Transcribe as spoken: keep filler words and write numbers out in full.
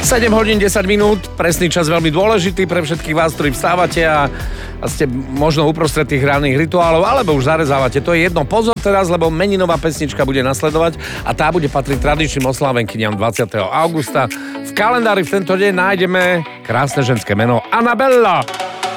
sedem hodín desať minút, presný čas veľmi dôležitý pre všetkých vás, ktorí vstávate a, a ste možno uprostred tých ranných rituálov, alebo už zarezávate. To je jedno. Pozor teraz, lebo meninová pesnička bude nasledovať a tá bude patriť tradičným oslávenkyniam dvadsiateho augusta. V kalendári v tento deň nájdeme krásne ženské meno Anabella.